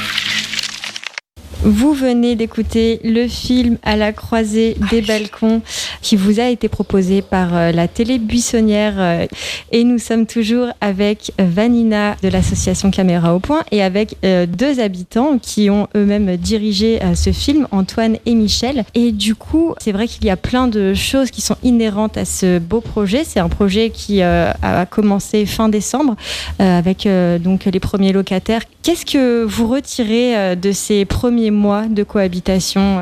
Vous venez d'écouter le film À la croisée des balcons qui vous a été proposé par la télé Buissonnière et nous sommes toujours avec Vanina de l'association Caméra au Point et avec deux habitants qui ont eux-mêmes dirigé ce film, Antoine et Michel. Et du coup, c'est vrai qu'il y a plein de choses qui sont inhérentes à ce beau projet. C'est un projet qui a commencé fin décembre avec donc les premiers locataires. Qu'est-ce que vous retirez de ces premiers mois de cohabitation ?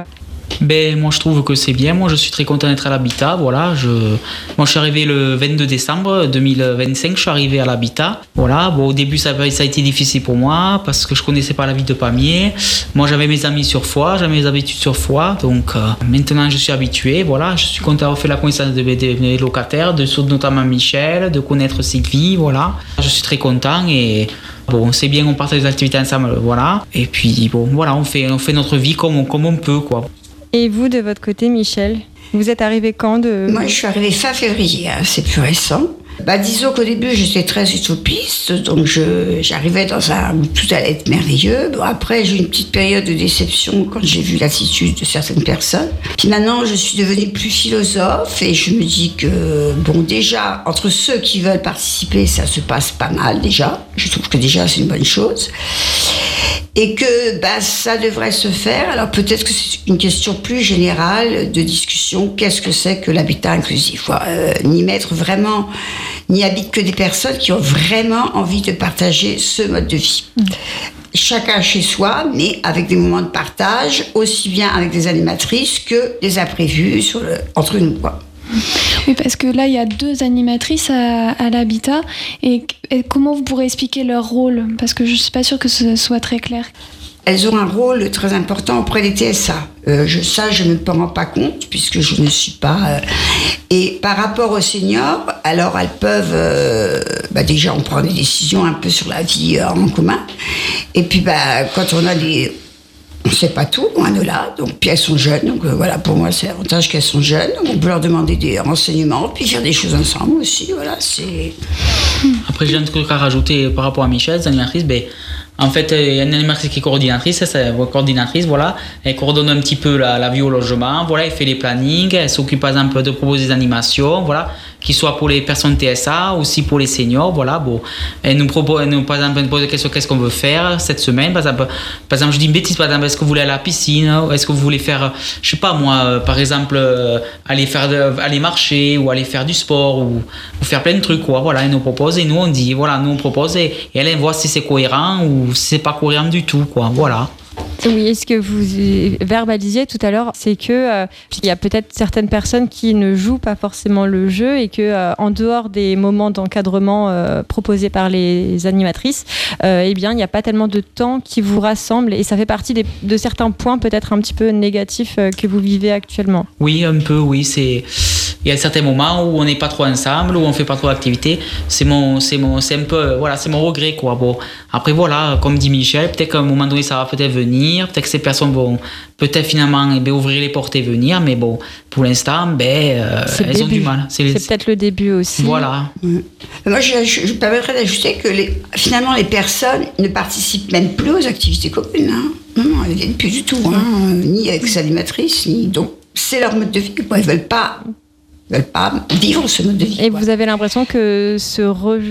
Moi je trouve que c'est bien, moi je suis très content d'être à l'habitat, voilà. Moi je suis arrivé le 22 décembre 2025, je suis arrivé à l'habitat, voilà. Au début ça a été difficile pour moi parce que je connaissais pas la ville de Pamiers. Moi j'avais mes amis sur Foix, j'avais mes habitudes sur Foix, donc maintenant je suis habitué, voilà. Je suis content d'avoir fait la connaissance des locataires, notamment Michel, de connaître Sylvie, voilà. Je suis très content et c'est bien, on partage des activités ensemble, voilà. Et puis voilà, on fait notre vie comme on peut, quoi. Et vous, de votre côté, Michel, vous êtes arrivé quand Moi, je suis arrivée fin février, c'est plus récent. Disons qu'au début, j'étais très utopiste, donc j'arrivais dans où tout allait être merveilleux. Après, j'ai eu une petite période de déception quand j'ai vu l'attitude de certaines personnes. Puis maintenant, je suis devenue plus philosophe et je me dis que, déjà, entre ceux qui veulent participer, ça se passe pas mal déjà. Je trouve que déjà, c'est une bonne chose. Et que ça devrait se faire. Alors peut-être que c'est une question plus générale de discussion. Qu'est-ce que c'est que l'habitat inclusif ? N'y habitent que des personnes qui ont vraiment envie de partager ce mode de vie. Chacun chez soi, mais avec des moments de partage, aussi bien avec des animatrices que des imprévus entre nous, quoi. Oui, parce que là, il y a 2 animatrices à l'habitat. Et comment vous pourrez expliquer leur rôle ? Parce que je ne suis pas sûre que ce soit très clair. Elles ont un rôle très important auprès des TSA. Je ne me rends pas compte, puisque je ne suis pas... Et par rapport aux seniors, alors elles peuvent... déjà, on prend des décisions un peu sur la vie en commun. Et puis, quand on a des... On ne sait pas tout, loin de là. Donc, puis elles sont jeunes. Donc voilà, pour moi, c'est l'avantage qu'elles sont jeunes. On peut leur demander des renseignements, puis faire des choses ensemble aussi. Voilà, c'est... Après, j'ai un truc à rajouter par rapport à Michel, l'animatrice. En fait, il y a une animatrice qui est coordinatrice, voilà. Elle coordonne un petit peu la vie au logement, voilà. Elle fait les plannings, elle s'occupe par exemple de proposer des animations, voilà, qui soient pour les personnes TSA, aussi pour les seniors, voilà. Elle nous propose, par exemple, elle nous pose des questions, qu'est-ce qu'on veut faire cette semaine, par exemple, je dis une bêtise, par exemple, est-ce que vous voulez aller à la piscine, est-ce que vous voulez faire, je sais pas moi, par exemple, aller marcher, ou aller faire du sport, ou faire plein de trucs, quoi, voilà. Elle nous propose, et nous on dit, voilà, nous on propose, et elle voit si c'est cohérent, ou si c'est pas cohérent du tout, quoi, voilà. Oui, et ce que vous verbalisiez tout à l'heure, c'est que il y a peut-être certaines personnes qui ne jouent pas forcément le jeu et que en dehors des moments d'encadrement proposés par les animatrices, il n'y a pas tellement de temps qui vous rassemble et ça fait partie de certains points peut-être un petit peu négatifs que vous vivez actuellement. Oui, un peu, oui, il y a certains moments où on n'est pas trop ensemble, où on fait pas trop d'activités. C'est un peu, voilà, c'est mon regret, quoi. Après, voilà, comme dit Michel, peut-être qu'à un moment donné, ça va peut-être venir, peut-être que ces personnes vont peut-être finalement ouvrir les portes et venir, mais pour l'instant, elles ont du mal. C'est peut-être le début aussi. Voilà. Moi, je permettrais d'ajouter que finalement, les personnes ne participent même plus aux activités communes. Hein. Non, elles ne viennent plus du tout, ni avec les animatrices, donc c'est leur mode de vie. Elles ne veulent pas vivre ce mode de vie. Et vous avez l'impression que ce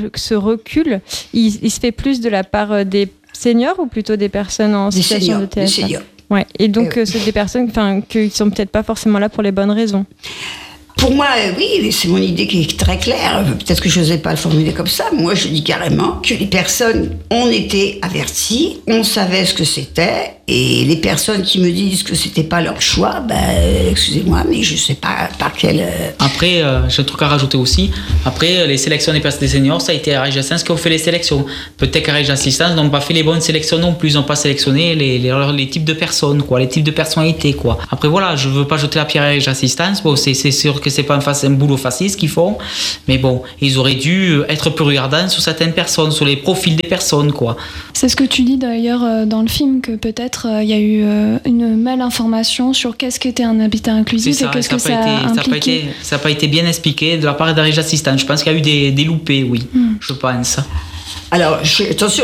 recul, il se fait plus de la part des seniors ou plutôt des personnes en situation de TSA ? Des seniors. Ouais. Et donc, c'est des personnes qui ne sont peut-être pas forcément là pour les bonnes raisons. Pour moi, oui, c'est mon idée qui est très claire. Peut-être que je n'osais pas le formuler comme ça. Moi, je dis carrément que les personnes, on était averties, on savait ce que c'était, et les personnes qui me disent que c'était pas leur choix, excusez-moi, mais je sais pas par quel... Après, j'ai un truc à rajouter aussi. Après, les sélections des personnes des seniors, ça a été à Régis Assistance qui ont fait les sélections. Peut-être qu'à Régis Assistance n'ont pas fait les bonnes sélections non plus, ils n'ont pas sélectionné les types de personnes, quoi, les types de personnalités, quoi. Après, voilà, je veux pas jeter la pierre à Régis Assistance. C'est sûr que c'est pas un boulot facile ce qu'ils font, mais ils auraient dû être plus regardants sur certaines personnes, sur les profils des personnes, quoi. C'est ce que tu dis d'ailleurs dans le film, que peut-être il y a eu une malinformation sur qu'est-ce qu'était un habitat inclusif et qu'est-ce que ça impliquait. Ça n'a pas été bien expliqué de la part d'Arrêt Assistance. Je pense qu'il y a eu des loupés, oui. Je pense. Alors, attention,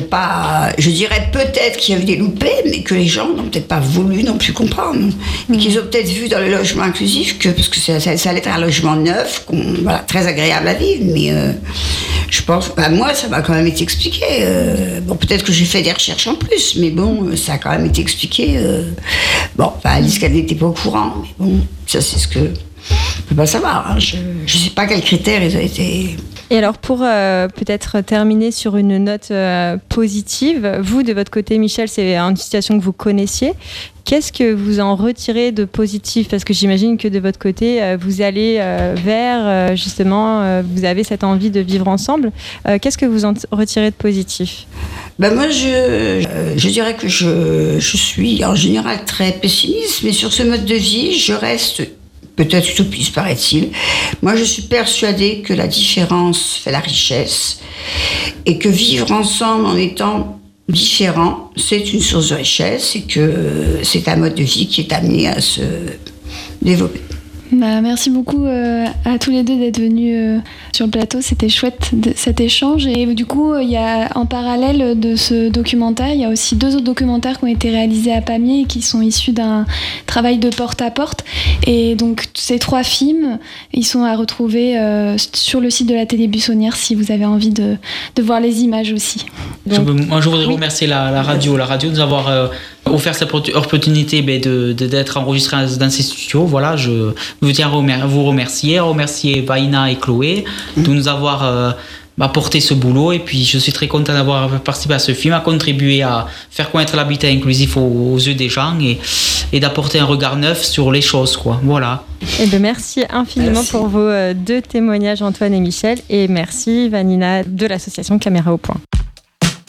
je dirais peut-être qu'il y a eu des loupés, mais que les gens n'ont peut-être pas voulu non plus comprendre. Et qu'ils ont peut-être vu dans le logement inclusif parce que ça allait être un logement neuf, très agréable à vivre, mais je pense, moi, ça m'a quand même été expliqué. Peut-être que j'ai fait des recherches en plus, mais bon, ça a quand même été expliqué. Alice, qu'elle n'était pas au courant, mais bon, ça, c'est ce que je peux pas savoir. Hein. Je ne sais pas quels critères ils ont été. Et alors, pour peut-être terminer sur une note positive, vous, de votre côté, Michel, c'est une situation que vous connaissiez. Qu'est-ce que vous en retirez de positif ? Parce que j'imagine que de votre côté, vous allez vers, justement, vous avez cette envie de vivre ensemble. Qu'est-ce que vous en retirez de positif ? Moi, je dirais que je suis en général très pessimiste, mais sur ce mode de vie, je reste peut-être utopiste, paraît-il. Moi, je suis persuadée que la différence fait la richesse et que vivre ensemble en étant différent, c'est une source de richesse et que c'est un mode de vie qui est amené à se développer. Merci beaucoup à tous les deux d'être venus sur le plateau. C'était chouette cet échange. Et du coup, il y a, en parallèle de ce documentaire, il y a aussi 2 autres documentaires qui ont été réalisés à Pamiers et qui sont issus d'un travail de porte-à-porte. Et donc, ces 3 films, ils sont à retrouver sur le site de la Télé Buissonnière si vous avez envie de voir les images aussi. Donc, je voudrais remercier la radio de nous avoir offert cette opportunité d'être enregistré dans ces studios. Voilà, je tiens à vous remercier Vaina et Chloé de nous avoir apporté ce boulot, et puis je suis très content d'avoir participé à ce film, à contribuer à faire connaître l'habitat inclusif aux yeux des gens et d'apporter un regard neuf sur les choses, quoi. Voilà. Merci infiniment pour vos 2 témoignages, Antoine et Michel, et merci Vanina de l'association Caméra au Point.